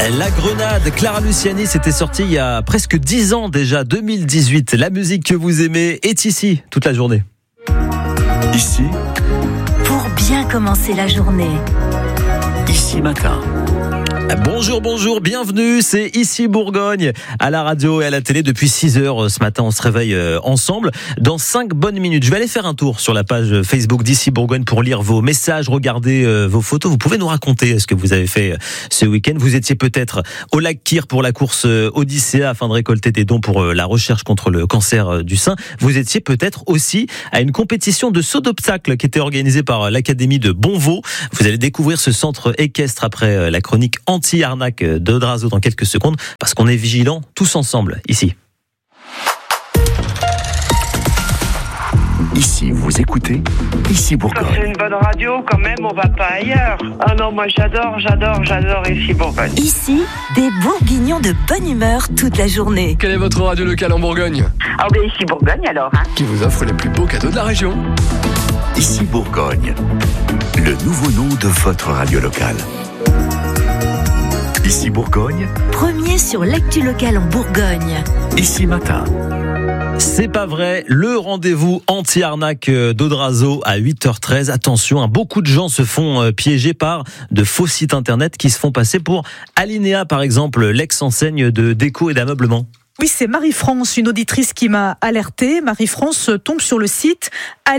La Grenade, Clara Luciani, c'était sorti il y a presque 10 ans déjà, 2018. La musique que vous aimez est ici toute la journée. Ici, pour bien commencer la journée. Ici Matin. Bonjour, bienvenue, c'est Ici Bourgogne, à la radio et à la télé depuis 6h ce matin, on se réveille ensemble. Dans 5 bonnes minutes, je vais aller faire un tour sur la page Facebook d'Ici Bourgogne pour lire vos messages, regarder vos photos. Vous pouvez nous raconter ce que vous avez fait ce week-end. Vous étiez peut-être au lac Kyr pour la course Odyssée afin de récolter des dons pour la recherche contre le cancer du sein. Vous étiez peut-être aussi à une compétition de saut d'obstacles qui était organisée par l'Académie de Bonvaux. Vous allez découvrir ce centre équestre après la chronique anti-arnaque d'Odrazo dans quelques secondes, parce qu'on est vigilants tous ensemble ici. Ici, vous écoutez Ici Bourgogne. C'est une bonne radio quand même, on va pas ailleurs. Ah non, moi j'adore Ici Bourgogne. Ici, des Bourguignons de bonne humeur toute la journée. Quelle est votre radio locale en Bourgogne? Ah ben Ici Bourgogne alors, hein. Qui vous offre les plus beaux cadeaux de la région. Ici Bourgogne, le nouveau nom de votre radio locale. Ici Bourgogne, Premier sur l'actu locale en Bourgogne. Ici Matin. C'est pas vrai, le rendez-vous anti-arnaque d'Odrazo à 8h13. Attention, beaucoup de gens se font piéger par de faux sites internet qui se font passer pour Alinéa, par exemple, l'ex-enseigne de déco et d'ameublement. Oui, c'est Marie-France, une auditrice qui m'a alertée. Marie-France tombe sur le site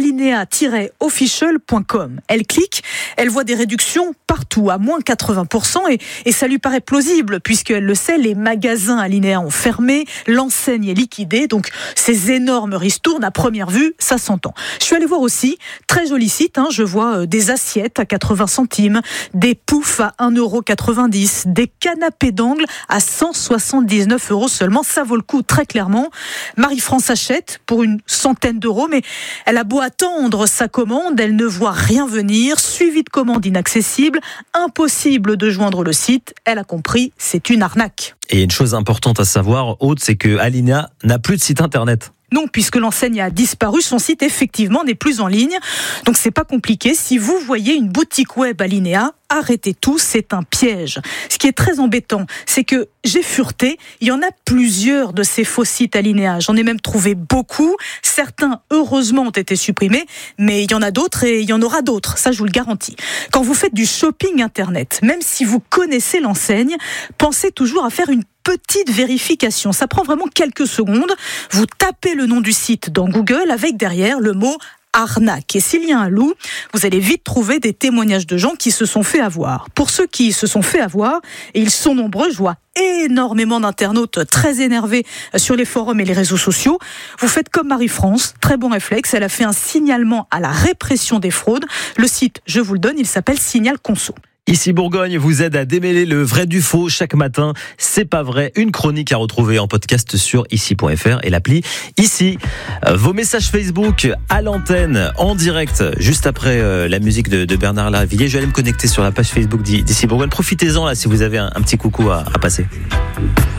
alinea-official.com. Elle clique, elle voit des réductions partout, à moins 80%, et ça lui paraît plausible, puisqu'elle le sait, les magasins Alinea ont fermé, l'enseigne est liquidée, donc ces énormes ristournes, à première vue, ça s'entend. Je suis allée voir aussi, très joli site, je vois des assiettes à 80 centimes, des poufs à 1,90 €, des canapés d'angle à 179 € seulement, ça vaut le coup très clairement. Marie-France achète pour une centaine d'euros, mais elle a beau attendre sa commande, elle ne voit rien venir, suivi de commande inaccessible, impossible de joindre le site. Elle a compris, c'est une arnaque. Et il y a une chose importante à savoir, Aude, c'est que Alinéa n'a plus de site internet. Non, puisque l'enseigne a disparu, son site effectivement n'est plus en ligne. Donc c'est pas compliqué. Si vous voyez une boutique web Alinea, arrêtez tout, c'est un piège. Ce qui est très embêtant, c'est que j'ai fureté, il y en a plusieurs de ces faux sites Alinea. J'en ai même trouvé beaucoup. Certains, heureusement, ont été supprimés, mais il y en a d'autres et il y en aura d'autres. Ça, je vous le garantis. Quand vous faites du shopping internet, même si vous connaissez l'enseigne, pensez toujours à faire une petite vérification. Ça prend vraiment quelques secondes. Vous tapez le nom du site dans Google avec derrière le mot arnaque. Et s'il y a un loup, vous allez vite trouver des témoignages de gens qui se sont fait avoir. Pour ceux qui se sont fait avoir, et ils sont nombreux, je vois énormément d'internautes très énervés sur les forums et les réseaux sociaux, vous faites comme Marie-France, très bon réflexe, elle a fait un signalement à la répression des fraudes. Le site, je vous le donne, il s'appelle Signal Conso. Ici Bourgogne vous aide à démêler le vrai du faux chaque matin. C'est pas vrai, une chronique à retrouver en podcast sur ici.fr et l'appli Ici. Vos messages Facebook à l'antenne, en direct, juste après la musique de Bernard Lavilliers. Je vais aller me connecter sur la page Facebook d'Ici Bourgogne. Profitez-en là si vous avez un petit coucou à passer.